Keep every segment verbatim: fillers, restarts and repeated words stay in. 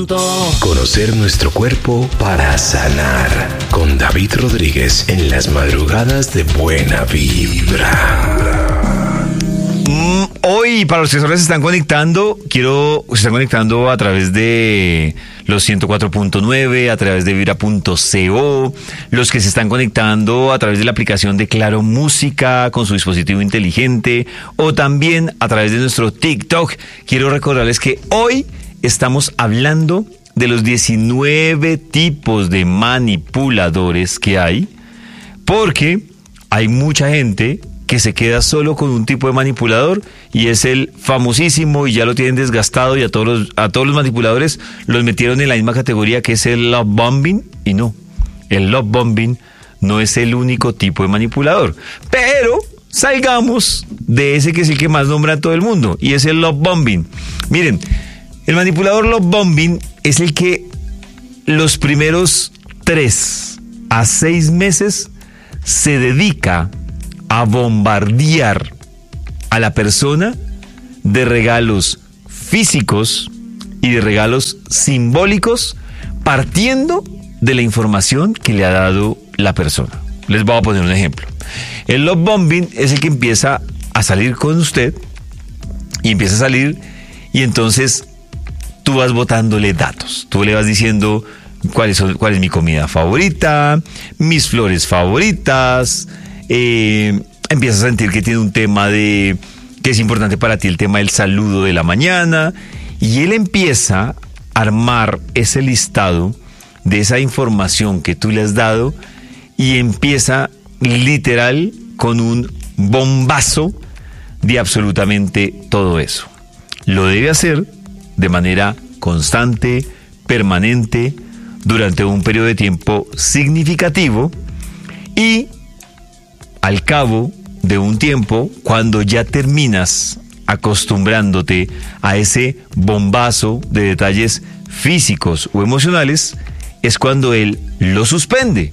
punto. Conocer nuestro cuerpo para sanar. Con David Rodríguez en las madrugadas de Buena Vibra. Mm, hoy, para los que solo se están conectando, quiero, se están conectando a través de los ciento cuatro punto nueve, a través de vibra punto co, los que se están conectando a través de la aplicación de Claro Música con su dispositivo inteligente, o también a través de nuestro TikTok. Quiero recordarles que hoy estamos hablando de los diecinueve tipos de manipuladores que hay, porque hay mucha gente que se queda solo con un tipo de manipulador y es el famosísimo, y ya lo tienen desgastado, y a todos los, a todos los manipuladores los metieron en la misma categoría, que es el love bombing. Y no, el love bombing no es el único tipo de manipulador, pero salgamos de ese que es el que más nombra a todo el mundo, y es el love bombing. Miren, el manipulador love bombing es el que los primeros tres a seis meses se dedica a bombardear a la persona de regalos físicos y de regalos simbólicos, partiendo de la información que le ha dado la persona. Les voy a poner un ejemplo. El love bombing es el que empieza a salir con usted y empieza a salir, y entonces tú vas botándole datos. Tú le vas diciendo cuál es, cuál es mi comida favorita, mis flores favoritas. Eh, empiezas a sentir que tiene un tema de que es importante para ti, el tema del saludo de la mañana, y él empieza a armar ese listado de esa información que tú le has dado, y empieza literal con un bombazo de absolutamente todo eso. Lo debe hacer de manera constante, permanente, durante un periodo de tiempo significativo, y al cabo de un tiempo, cuando ya terminas acostumbrándote a ese bombazo de detalles físicos o emocionales, es cuando él lo suspende.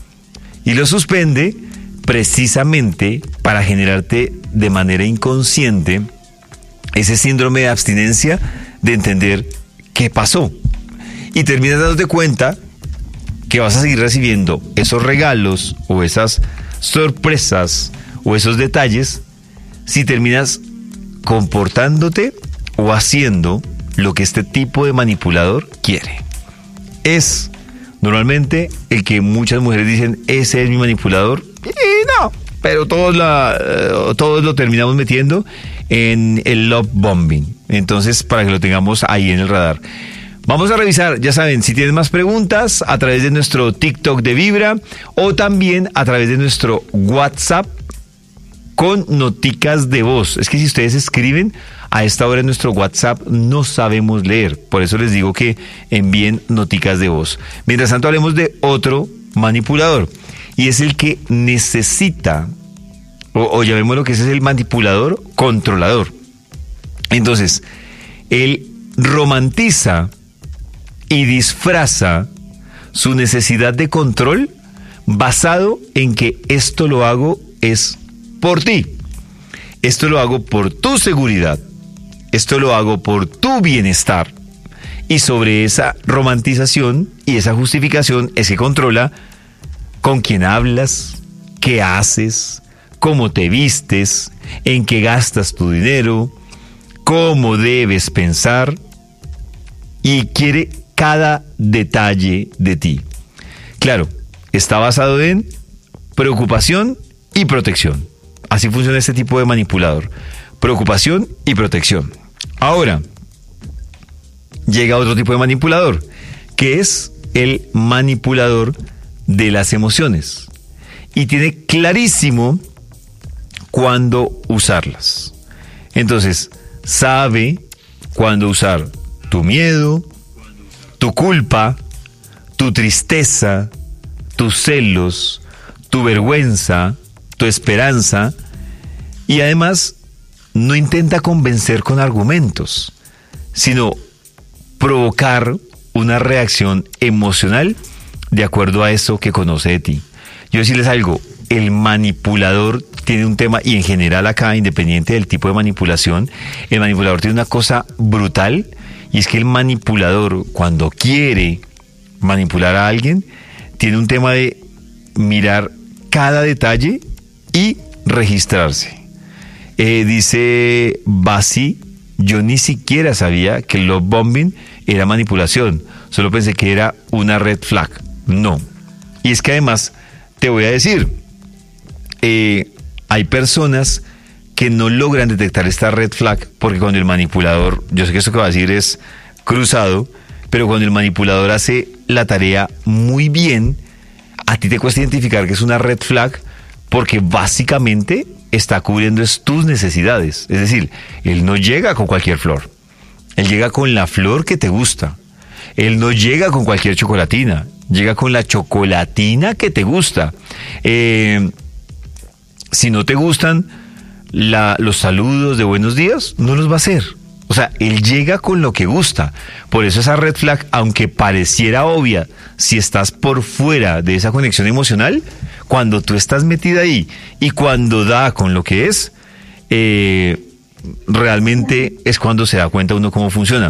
Y lo suspende precisamente para generarte de manera inconsciente ese síndrome de abstinencia, de entender qué pasó. Y terminas dándote cuenta que vas a seguir recibiendo esos regalos o esas sorpresas o esos detalles si terminas comportándote o haciendo lo que este tipo de manipulador quiere. Es normalmente el que muchas mujeres dicen: ese es mi manipulador, y no, pero todos, la, uh, todos lo terminamos metiendo en el love bombing. Entonces, para que lo tengamos ahí en el radar. Vamos a revisar, ya saben, si tienen más preguntas, a través de nuestro TikTok de Vibra, o también a través de nuestro WhatsApp con noticas de voz. Es que si ustedes escriben a esta hora en nuestro WhatsApp, no sabemos leer. Por eso les digo que envíen noticas de voz. Mientras tanto, hablemos de otro manipulador, y es el que necesita, o, o llamémoslo que ese es el manipulador controlador. Entonces, él romantiza y disfraza su necesidad de control basado en que esto lo hago es por ti, esto lo hago por tu seguridad, esto lo hago por tu bienestar, y sobre esa romantización y esa justificación es que controla con quién hablas, qué haces, cómo te vistes, en qué gastas tu dinero, cómo debes pensar, y quiere cada detalle de ti. Claro, está basado en preocupación y protección. Así funciona este tipo de manipulador: preocupación y protección. Ahora, llega otro tipo de manipulador, que es el manipulador de las emociones, y tiene clarísimo cuándo usarlas. Entonces, sabe cuándo usar tu miedo, tu culpa, tu tristeza, tus celos, tu vergüenza, tu esperanza, y además no intenta convencer con argumentos, sino provocar una reacción emocional de acuerdo a eso que conoce de ti. Yo decirles algo: el manipulador tiene un tema, y en general acá, independiente del tipo de manipulación, el manipulador tiene una cosa brutal, Y es que el manipulador, cuando quiere manipular a alguien, tiene un tema de mirar cada detalle y registrarse. Eh, dice Basi, yo ni siquiera sabía que el love bombing era manipulación, solo pensé que era una red flag. No. Y es que además, te voy a decir, eh, hay personas que no logran detectar esta red flag porque cuando el manipulador, yo sé que esto que va a decir es cruzado, pero cuando el manipulador hace la tarea muy bien, a ti te cuesta identificar que es una red flag porque básicamente está cubriendo es tus necesidades. Es decir, él no llega con cualquier flor. Él llega con la flor que te gusta. Él no llega con cualquier chocolatina. Llega con la chocolatina que te gusta. Eh, si no te gustan la, los saludos de buenos días, no los va a hacer. O sea, él llega con lo que gusta. Por eso esa red flag, aunque pareciera obvia, si estás por fuera de esa conexión emocional, cuando tú estás metida ahí y cuando da con lo que es, eh, realmente es cuando se da cuenta uno cómo funciona.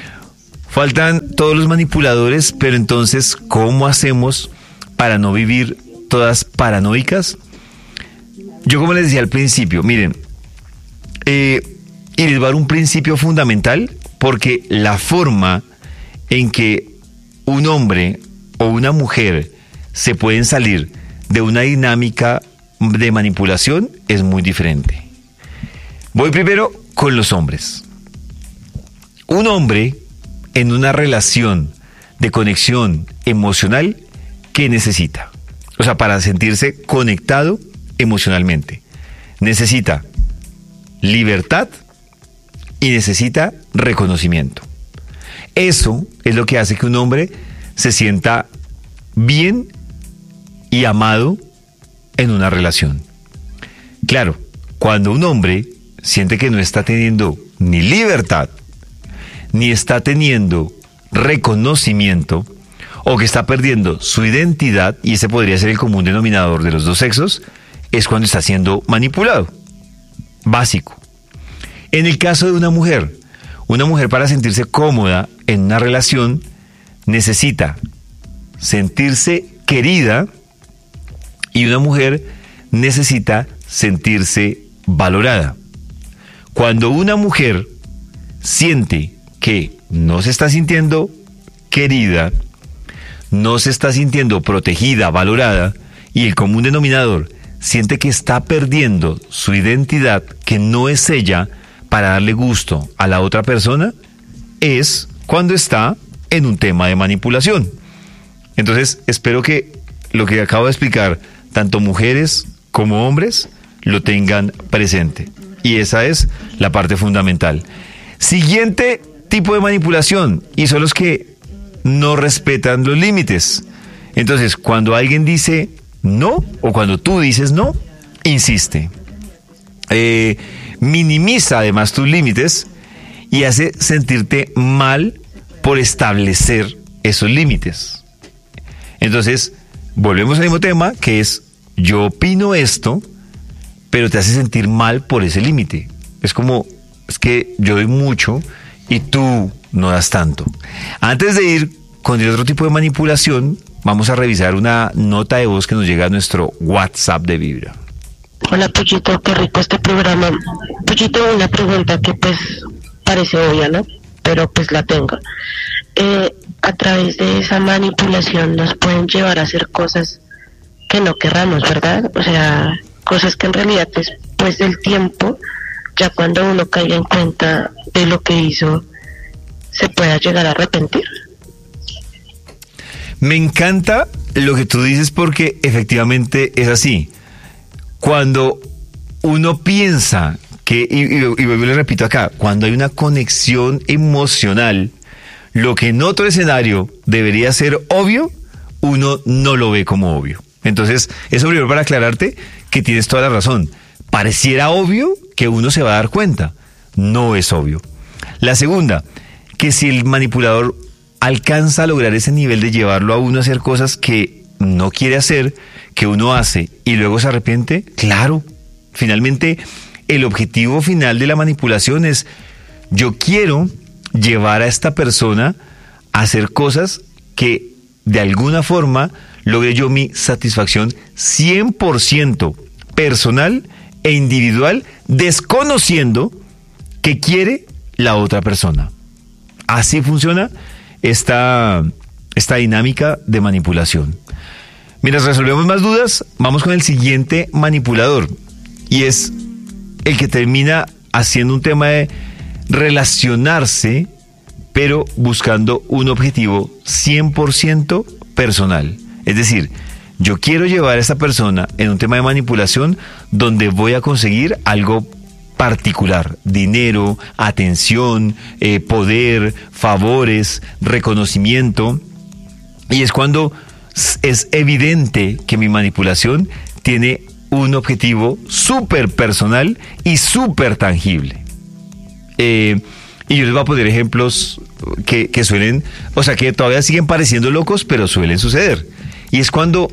Faltan todos los manipuladores, pero entonces, ¿cómo hacemos para no vivir todas paranoicas? Yo, como les decía al principio, miren, eh, y les voy a dar un principio fundamental, porque la forma en que un hombre o una mujer se pueden salir de una dinámica de manipulación es muy diferente. Voy primero con los hombres. Un hombre en una relación de conexión emocional, ¿qué necesita? O sea, para sentirse conectado emocionalmente, necesita libertad y necesita reconocimiento. Eso es lo que hace que un hombre se sienta bien y amado en una relación. Claro, cuando un hombre siente que no está teniendo ni libertad, ni está teniendo reconocimiento, o que está perdiendo su identidad, y ese podría ser el común denominador de los dos sexos, es cuando está siendo manipulado. Básico. En el caso de una mujer, una mujer para sentirse cómoda en una relación necesita sentirse querida y una mujer necesita sentirse valorada. Cuando una mujer siente que no se está sintiendo querida, no se está sintiendo protegida, valorada, y el común denominador siente que está perdiendo su identidad, que no es ella, para darle gusto a la otra persona, es cuando está en un tema de manipulación. Entonces, espero que lo que acabo de explicar, tanto mujeres como hombres, lo tengan presente. Y esa es la parte fundamental. Siguiente tipo de manipulación, y son los que no respetan los límites. Entonces, cuando alguien dice no, o cuando tú dices no, insiste. Eh, minimiza además tus límites y hace sentirte mal por establecer esos límites. Entonces, volvemos al mismo tema, que es, yo opino esto, pero te hace sentir mal por ese límite. Es como, es que yo doy mucho y tú no das tanto. Antes de ir con el otro tipo de manipulación, vamos a revisar una nota de voz que nos llega a nuestro WhatsApp de Vibra. Hola, Pollito, qué rico este programa. Pollito, una pregunta que pues parece obvia, ¿no? Pero pues la tengo. Eh, a través de esa manipulación nos pueden llevar a hacer cosas que no querramos, ¿verdad? O sea, cosas que en realidad después del tiempo, ya cuando uno caiga en cuenta de lo que hizo, se pueda llegar a arrepentir. Me encanta lo que tú dices porque efectivamente es así. Cuando uno piensa que, y, y, y le repito acá, cuando hay una conexión emocional, lo que en otro escenario debería ser obvio, uno no lo ve como obvio. Entonces, eso primero para aclararte que tienes toda la razón. Pareciera obvio que uno se va a dar cuenta. No es obvio. La segunda, que si el manipulador alcanza a lograr ese nivel de llevarlo a uno a hacer cosas que no quiere hacer, que uno hace y luego se arrepiente, claro, finalmente el objetivo final de la manipulación es, yo quiero llevar a esta persona a hacer cosas que de alguna forma logre yo mi satisfacción cien por ciento personal e individual, desconociendo qué quiere la otra persona. Así funciona esta, esta dinámica de manipulación. Mientras resolvemos más dudas, vamos con el siguiente manipulador, y es el que termina haciendo un tema de relacionarse, pero buscando un objetivo cien por ciento personal. Es decir, yo quiero llevar a esta persona en un tema de manipulación donde voy a conseguir algo particular: dinero, atención, eh, poder, favores, reconocimiento. Y es cuando es evidente que mi manipulación tiene un objetivo súper personal y súper tangible. Eh, y yo les voy a poner ejemplos que, que suelen, o sea, que todavía siguen pareciendo locos, pero suelen suceder. Y es cuando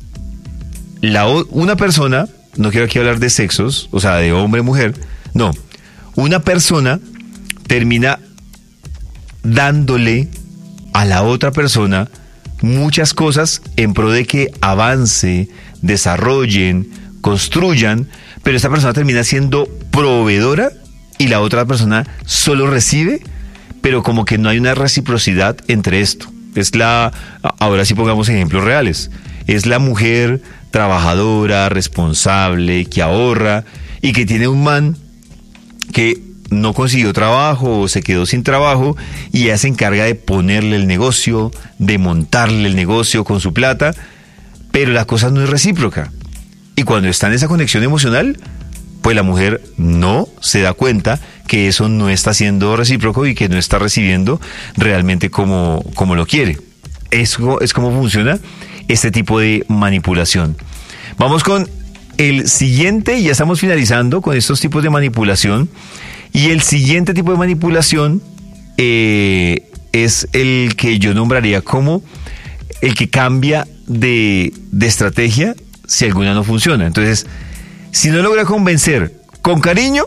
la, una persona, no quiero aquí hablar de sexos, o sea, de hombre, mujer, no, una persona termina dándole a la otra persona muchas cosas en pro de que avance, desarrollen, construyan, pero esta persona termina siendo proveedora y la otra persona solo recibe, pero como que no hay una reciprocidad entre esto. Es la, ahora sí pongamos ejemplos reales, es la mujer trabajadora, responsable, que ahorra y que tiene un man que no consiguió trabajo o se quedó sin trabajo y ella se encarga de ponerle el negocio, de montarle el negocio con su plata, pero la cosa no es recíproca. Y cuando está en esa conexión emocional, pues la mujer no se da cuenta que eso no está siendo recíproco y que no está recibiendo realmente como, como lo quiere. Eso es como funciona este tipo de manipulación. Vamos con el siguiente, y ya estamos finalizando con estos tipos de manipulación. Y el siguiente tipo de manipulación eh, es el que yo nombraría como el que cambia de, de estrategia si alguna no funciona. Entonces, si no logra convencer con cariño,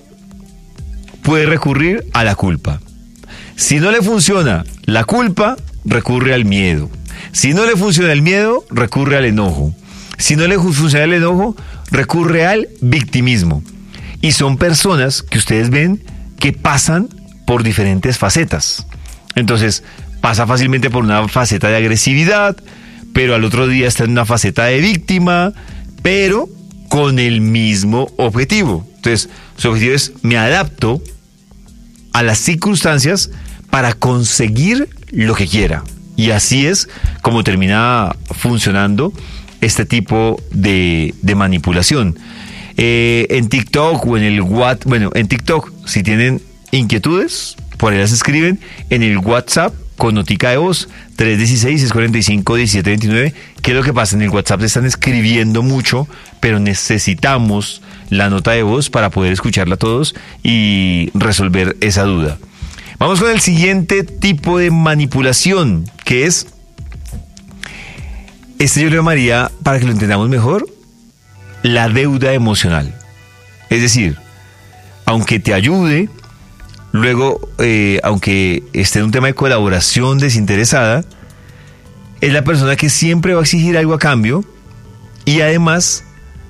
puede recurrir a la culpa. Si no le funciona la culpa, recurre al miedo. Si no le funciona el miedo, recurre al enojo. Si no le funciona el enojo, recurre al victimismo. Y son personas que ustedes ven que pasan por diferentes facetas. Entonces, pasa fácilmente por una faceta de agresividad, pero al otro día está en una faceta de víctima, pero con el mismo objetivo. Entonces, su objetivo es: me adapto a las circunstancias para conseguir lo que quiera. Y así es como termina funcionando este tipo de, de manipulación. Eh, en TikTok o en el WhatsApp, bueno, en TikTok, si tienen inquietudes, por ahí las escriben en el WhatsApp con notica de voz tres uno seis, seis cuatro cinco, uno siete dos nueve. ¿Qué es lo que pasa? En el WhatsApp están escribiendo mucho, pero necesitamos la nota de voz para poder escucharla todos y resolver esa duda. Vamos con el siguiente tipo de manipulación, que es, este yo le llamaría, para que lo entendamos mejor, la deuda emocional. Es decir, aunque te ayude, luego, eh, aunque esté en un tema de colaboración desinteresada, es la persona que siempre va a exigir algo a cambio y además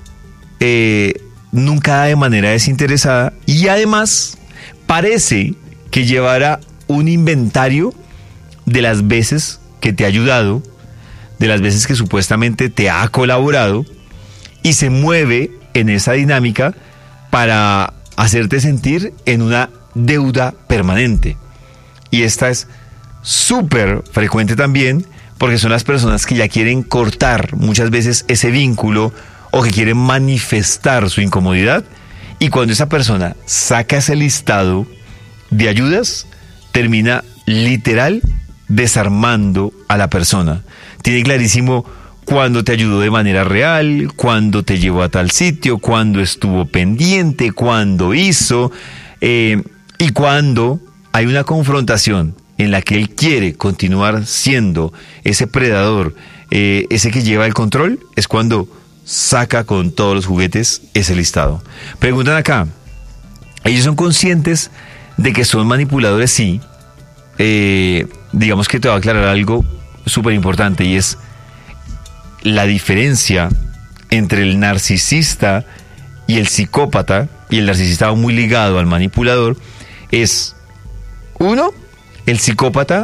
eh, nunca da de manera desinteresada, y además parece que llevará un inventario de las veces que te ha ayudado, de las veces que supuestamente te ha colaborado, y se mueve en esa dinámica para hacerte sentir en una deuda permanente. Y esta es súper frecuente también, porque son las personas que ya quieren cortar muchas veces ese vínculo o que quieren manifestar su incomodidad, y cuando esa persona saca ese listado de ayudas, termina literal desarmando a la persona. Tiene clarísimo cuándo te ayudó de manera real, cuándo te llevó a tal sitio, cuándo estuvo pendiente, cuándo hizo, eh, y cuando hay una confrontación en la que él quiere continuar siendo ese predador, eh, ese que lleva el control, es cuando saca con todos los juguetes ese listado. Preguntan acá, ¿ellos son conscientes de que son manipuladores? Sí, eh, digamos que te va a aclarar algo súper importante, y es la diferencia entre el narcisista y el psicópata. Y el narcisista va muy ligado al manipulador. Es, uno, el psicópata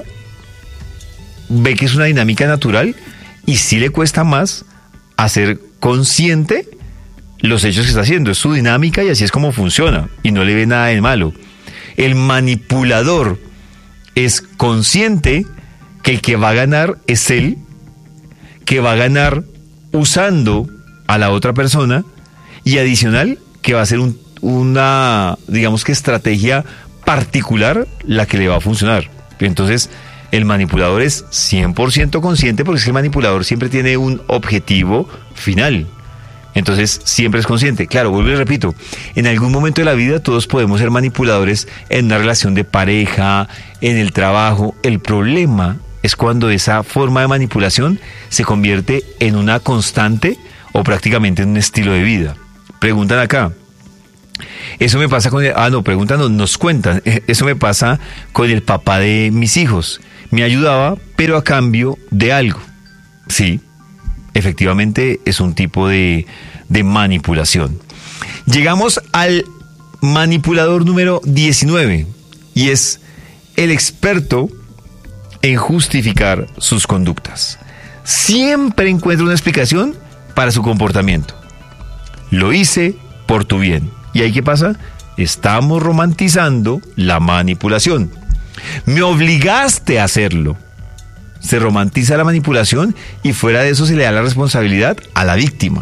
ve que es una dinámica natural y sí le cuesta más hacer consciente los hechos que está haciendo. Es su dinámica y así es como funciona, y no le ve nada de malo. El manipulador es consciente que el que va a ganar es él, que va a ganar usando a la otra persona, y adicional que va a ser un, una, digamos que estrategia particular la que le va a funcionar. Entonces, el manipulador es cien por ciento consciente, porque es que el manipulador siempre tiene un objetivo final. Entonces, siempre es consciente. Claro, vuelvo y repito, en algún momento de la vida todos podemos ser manipuladores en una relación de pareja, en el trabajo. El problema es cuando esa forma de manipulación se convierte en una constante o prácticamente en un estilo de vida. Preguntan acá. Eso me pasa con el, ah no, preguntan, no, nos cuentan. Eso me pasa con el papá de mis hijos. Me ayudaba, pero a cambio de algo. Sí, efectivamente es un tipo de, de manipulación. Llegamos al manipulador número diecinueve, y es el experto en justificar sus conductas. Siempre encuentra una explicación para su comportamiento. Lo hice por tu bien. ¿Y ahí qué pasa? Estamos romantizando la manipulación. Me obligaste a hacerlo. Se romantiza la manipulación y fuera de eso se le da la responsabilidad a la víctima.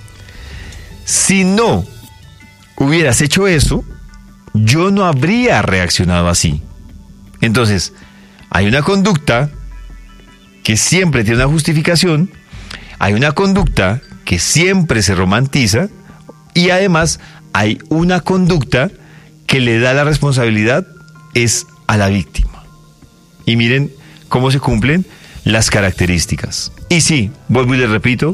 Si no hubieras hecho eso, yo no habría reaccionado así. Entonces, hay una conducta que siempre tiene una justificación, hay una conducta que siempre se romantiza, y además hay una conducta que le da la responsabilidad es a la víctima. Y miren cómo se cumplen las características. Y sí, vuelvo y les repito,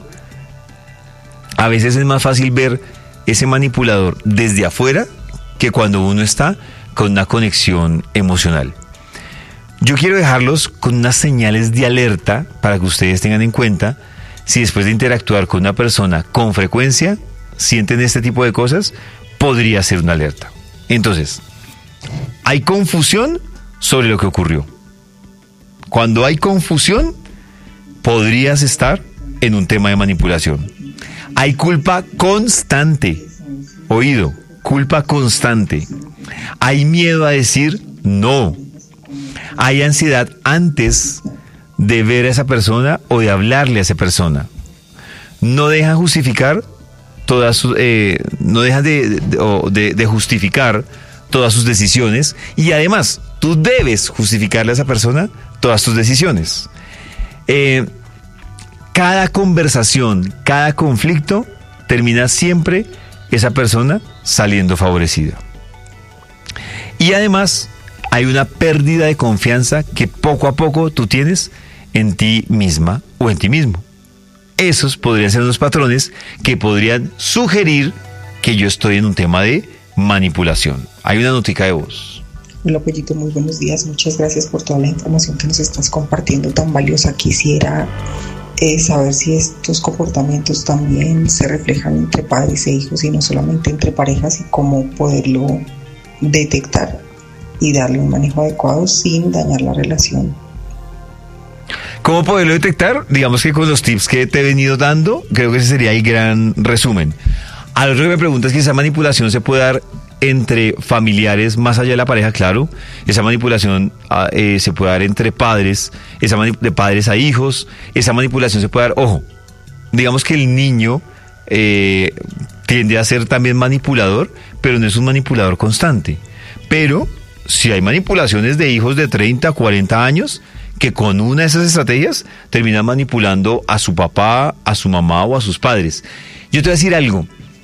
a veces es más fácil ver ese manipulador desde afuera que cuando uno está con una conexión emocional. Yo quiero dejarlos con unas señales de alerta para que ustedes tengan en cuenta si después de interactuar con una persona con frecuencia sienten este tipo de cosas, podría ser una alerta. Entonces, hay confusión sobre lo que ocurrió. Cuando hay confusión, podrías estar en un tema de manipulación. Hay culpa constante. Oído, culpa constante. Hay miedo a decir no. Hay ansiedad antes de ver a esa persona o de hablarle a esa persona. No dejan justificar todas sus, eh, no dejan de, de, de, de justificar todas sus decisiones, y además tú debes justificarle a esa persona todas tus decisiones. Eh, cada conversación, cada conflicto, termina siempre esa persona saliendo favorecida. Y además hay una pérdida de confianza que poco a poco tú tienes en ti misma o en ti mismo. Esos podrían ser unos patrones que podrían sugerir que yo estoy en un tema de manipulación. Hay una notica de voz. Hola, Pollito, muy buenos días. Muchas gracias por toda la información que nos estás compartiendo tan valiosa. Quisiera eh, saber si estos comportamientos también se reflejan entre padres e hijos y no solamente entre parejas, y cómo poderlo detectar y darle un manejo adecuado sin dañar la relación. ¿Cómo poderlo detectar? Digamos que con los tips que te he venido dando, creo que ese sería el gran resumen. A lo que me preguntas, que esa manipulación se puede dar entre familiares más allá de la pareja, claro. Esa manipulación eh, se puede dar entre padres, esa manip- de padres a hijos. Esa manipulación se puede dar, ojo, digamos que el niño eh, tiende a ser también manipulador, pero no es un manipulador constante. Pero si hay manipulaciones de hijos de treinta, cuarenta años, que con una de esas estrategias terminan manipulando a su papá, a su mamá o a sus padres. Yo te voy a decir algo.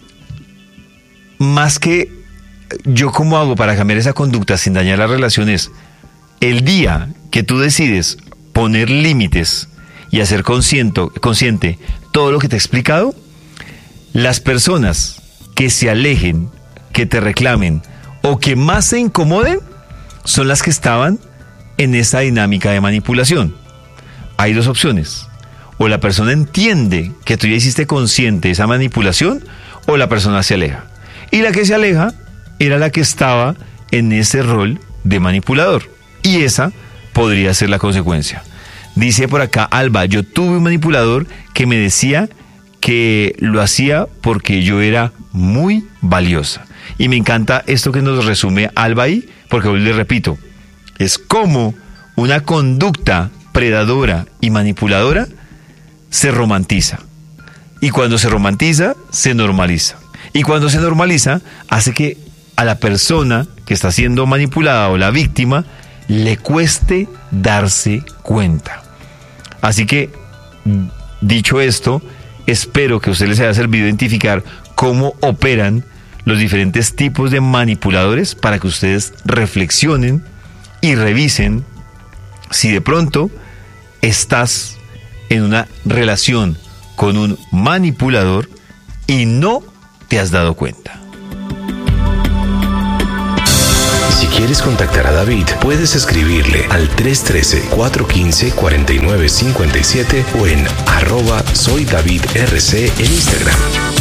Más que yo cómo hago para cambiar esa conducta sin dañar las relaciones, el día que tú decides poner límites y hacer consciente, consciente todo lo que te he explicado, las personas que se alejen, que te reclamen o que más se incomoden, son las que estaban en esta dinámica de manipulación? Hay dos opciones. O la persona entiende que tú ya hiciste consciente esa manipulación, o la persona se aleja. Y la que se aleja era la que estaba en ese rol de manipulador. Y esa podría ser la consecuencia. Dice por acá Alba, yo tuve un manipulador que me decía que lo hacía porque yo era muy valiosa. Y me encanta esto que nos resume Alba ahí, porque hoy le repito, es como una conducta predadora y manipuladora se romantiza. Y cuando se romantiza, se normaliza. Y cuando se normaliza, hace que a la persona que está siendo manipulada o la víctima le cueste darse cuenta. Así que, dicho esto, espero que a ustedes les haya servido identificar cómo operan los diferentes tipos de manipuladores para que ustedes reflexionen y revisen si de pronto estás en una relación con un manipulador y no te has dado cuenta. Si quieres contactar a David, puedes escribirle al tres uno tres, cuatro uno cinco, cuatro nueve cinco siete o en arroba soy David R C en Instagram.